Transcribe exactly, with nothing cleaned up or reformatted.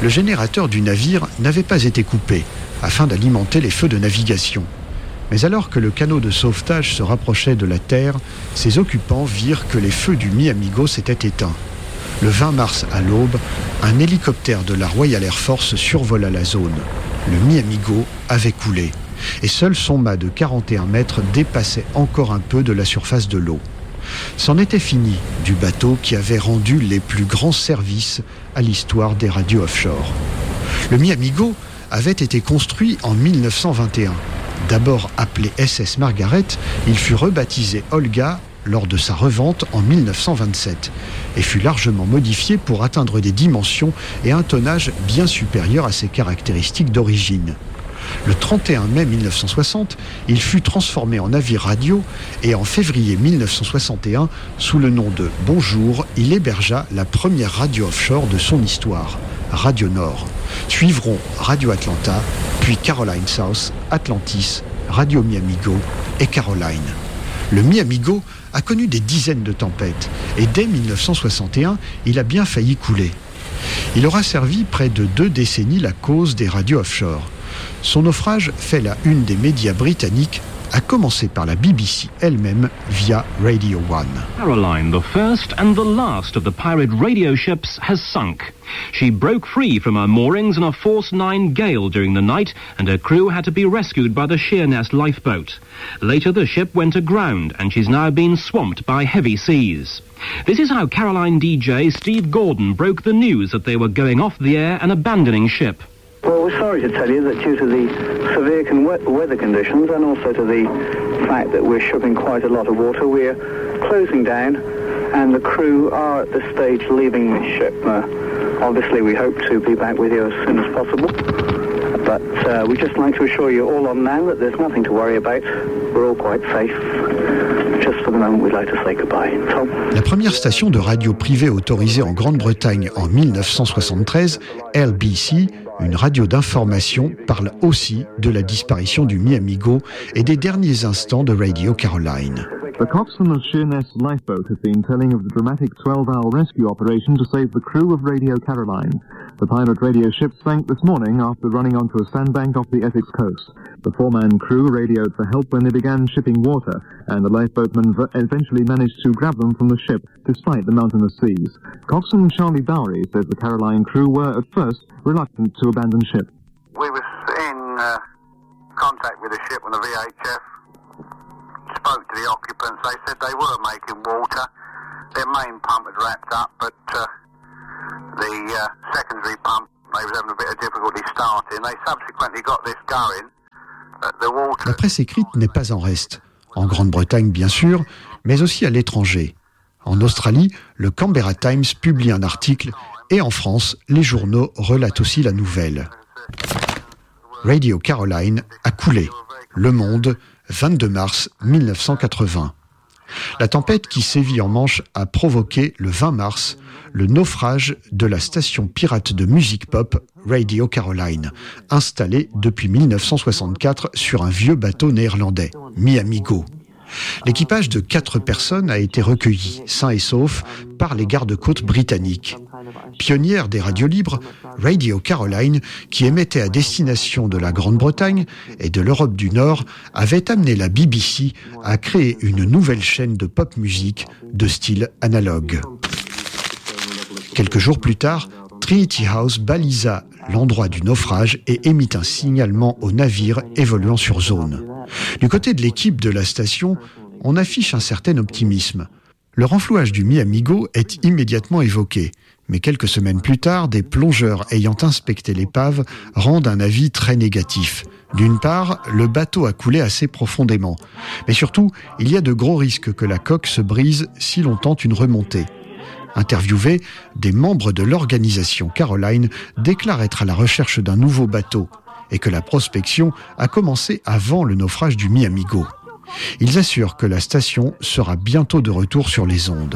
Le générateur du navire n'avait pas été coupé afin d'alimenter les feux de navigation. Mais alors que le canot de sauvetage se rapprochait de la terre, ses occupants virent que les feux du Mi-Amigo s'étaient éteints. Le vingt mars à l'aube, un hélicoptère de la Royal Air Force survola la zone. Le Mi-Amigo avait coulé et seul son mât de quarante et un mètres dépassait encore un peu de la surface de l'eau. C'en était fini du bateau qui avait rendu les plus grands services à l'histoire des radios offshore. Le Mi-Amigo avait été construit en mille neuf cent vingt et un. D'abord appelé S S Margaret, il fut rebaptisé Olga lors de sa revente en mille neuf cent vingt-sept et fut largement modifié pour atteindre des dimensions et un tonnage bien supérieur à ses caractéristiques d'origine. Le trente et un mai mille neuf cent soixante, il fut transformé en navire radio et en février mille neuf cent soixante et un, sous le nom de Bonjour, il hébergea la première radio offshore de son histoire, Radio Nord. Suivront Radio Atlanta, puis Caroline South, Atlantis, Radio Mi-Amigo et Caroline. Le Mi-Amigo a connu des dizaines de tempêtes et dès mille neuf cent soixante et un, il a bien failli couler. Il aura servi près de deux décennies la cause des radios offshore. Son naufrage fait la une des médias britanniques, à commencer par la B B C elle-même via Radio One. Caroline, the first and the last of the pirate radio ships, has sunk. She broke free from her moorings in a force nine gale during the night, and her crew had to be rescued by the Sheerness lifeboat. Later, the ship went aground, and she's now been swamped by heavy seas. This is how Caroline D J Steve Gordon broke the news that they were going off the air and abandoning ship. Well, we're sorry to tell you that due to the severe con- weather conditions and also to the fact that we're shipping quite a lot of water, we're closing down and the crew are at this stage leaving the ship. Uh, obviously, we hope to be back with you as soon as possible. But uh, we'd just like to assure you all on now that there's nothing to worry about. We're all quite safe. Just for the moment, we'd like to say goodbye. Tom. La première station de radio privée autorisée en Grande-Bretagne en mille neuf cent soixante-treize, L B C, une radio d'information, parle aussi de la disparition du Mi-Amigo et des derniers instants de Radio Caroline. The coxswain of Sheerness lifeboat has been telling of the dramatic twelve-hour rescue operation to save the crew of Radio Caroline. The pirate radio ship sank this morning after running onto a sandbank off the Essex coast. The four-man crew radioed for help when they began shipping water, and the lifeboatmen eventually managed to grab them from the ship despite the mountainous seas. Coxswain Charlie Bowery says the Caroline crew were at first reluctant to abandon ship. We were in uh, contact with the ship on the V H F. Spoke to the occupants. They said they were making water. Their main pump had wrapped up, but uh, the uh, secondary pump, they was having a bit of difficulty starting. They subsequently got this going. Uh, the water... La presse écrite n'est pas en reste. En Grande-Bretagne, bien sûr, mais aussi à l'étranger. En Australie, le Canberra Times publie un article et en France, les journaux relatent aussi la nouvelle. Radio Caroline a coulé. Le Monde, vingt-deux mars mille neuf cent quatre-vingts. La tempête qui sévit en Manche a provoqué, le vingt mars, le naufrage de la station pirate de musique pop Radio Caroline, installée depuis mille neuf cent soixante-quatre sur un vieux bateau néerlandais, Mi-Amigo. L'équipage de quatre personnes a été recueilli, sain et sauf, par les gardes-côtes britanniques. Pionnière des radios libres, Radio Caroline, qui émettait à destination de la Grande-Bretagne et de l'Europe du Nord, avait amené la B B C à créer une nouvelle chaîne de pop musique de style analogue. Quelques jours plus tard, Trinity House balisa l'endroit du naufrage et émit un signalement aux navires évoluant sur zone. Du côté de l'équipe de la station, on affiche un certain optimisme. Le renflouage du Mi-Amigo est immédiatement évoqué, mais quelques semaines plus tard, des plongeurs ayant inspecté l'épave rendent un avis très négatif. D'une part, le bateau a coulé assez profondément, mais surtout, il y a de gros risques que la coque se brise si l'on tente une remontée. Interviewés, des membres de l'organisation Caroline déclarent être à la recherche d'un nouveau bateau et que la prospection a commencé avant le naufrage du Mi-Amigo. Ils assurent que la station sera bientôt de retour sur les ondes.